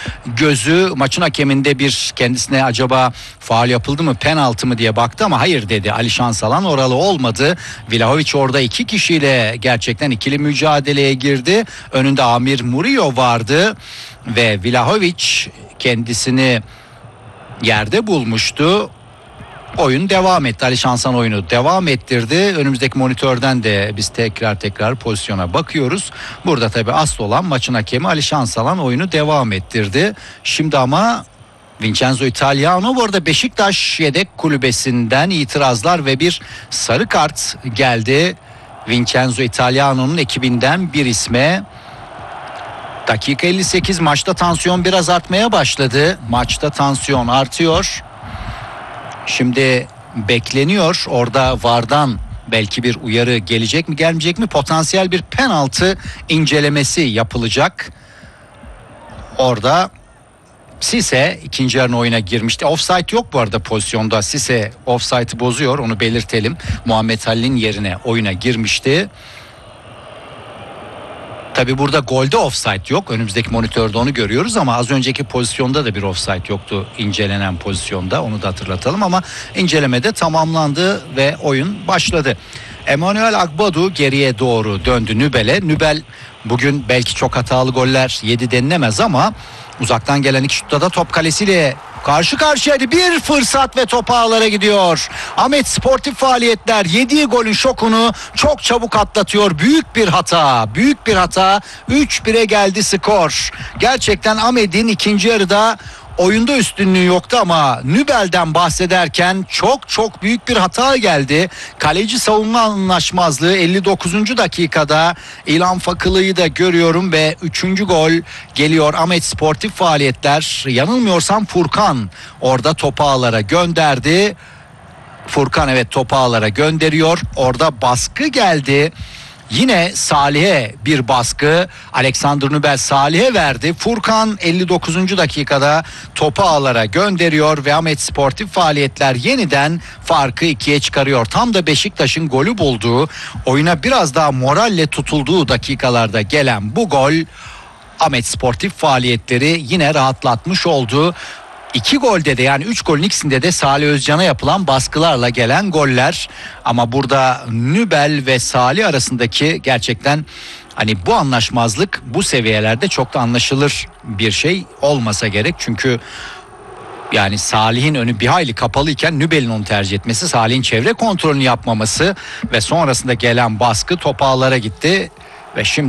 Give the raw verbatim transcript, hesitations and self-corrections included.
gözü maçın hakeminde bir kendisine acaba faul yapıldı mı, penaltı mı diye baktı ama hayır dedi. Ali Şansalan oralı olmadı. Vlahovic orada iki kişiyle gerçekten ikili mücadeleye girdi. Önünde Amir Murillo vardı ve Vlahovic kendisini yerde bulmuştu. Oyun devam etti. Ali Şansalan oyunu devam ettirdi. Önümüzdeki monitörden de biz tekrar tekrar pozisyona bakıyoruz. Burada tabii asıl olan maçın hakemi Ali Şansalan oyunu devam ettirdi. Şimdi ama Vincenzo Italiano, bu arada Beşiktaş yedek kulübesinden itirazlar ve bir sarı kart geldi. Vincenzo Italiano'nun ekibinden bir isme. Dakika elli sekiz, maçta tansiyon biraz artmaya başladı. Maçta tansiyon artıyor. Şimdi bekleniyor. Orada V A R'dan belki bir uyarı gelecek mi gelmeyecek mi? Potansiyel bir penaltı incelemesi yapılacak. Orada Sise ikinci yarının oyuna girmişti. Offside yok bu arada pozisyonda. Sise offside'ı bozuyor, onu belirtelim. Muhammed Halil'in yerine oyuna girmişti. Tabi burada golde offside yok. Önümüzdeki monitörde onu görüyoruz ama az önceki pozisyonda da bir offside yoktu incelenen pozisyonda. Onu da hatırlatalım ama incelemede tamamlandı ve oyun başladı. Emmanuel Agbadu geriye doğru döndü Nübel'e. Nübel bugün belki çok hatalı goller yedi denilemez ama uzaktan gelen iki şutta da top kalesiyle karşı karşıyaydı. Bir fırsat ve top ağlara gidiyor. Ahmet Sportif Faaliyetler yediği golün şokunu çok çabuk atlatıyor. Büyük bir hata. Büyük bir hata. üç bire geldi skor. Gerçekten Ahmet'in ikinci yarıda oyunda üstünlüğü yoktu ama Nübel'den bahsederken çok çok büyük bir hata geldi. Kaleci savunma anlaşmazlığı elli dokuzuncu dakikada İlhan Fakılı'yı da görüyorum ve üçüncü gol geliyor. Ahmet Sportif Faaliyetler, yanılmıyorsam Furkan orada topu ağlara gönderdi. Furkan evet topu ağlara gönderiyor. Orada baskı geldi. Yine Salih'e bir baskı. Alexander Nübel Salih'e verdi. Furkan elli dokuzuncu dakikada topu ağlara gönderiyor ve Ahmet Sportif Faaliyetler yeniden farkı ikiye çıkarıyor. Tam da Beşiktaş'ın golü bulduğu, oyuna biraz daha moralle tutulduğu dakikalarda gelen bu gol Ahmet Sportif Faaliyetleri yine rahatlatmış oldu. İki golde de, yani üç golün ikisinde de Salih Özcan'a yapılan baskılarla gelen goller. Ama burada Nübel ve Salih arasındaki gerçekten hani bu anlaşmazlık bu seviyelerde çok da anlaşılır bir şey olmasa gerek. Çünkü yani Salih'in önü bir hayli kapalıyken Nübel'in onu tercih etmesi, Salih'in çevre kontrolünü yapmaması ve sonrasında gelen baskı top ağlara gitti ve şimdi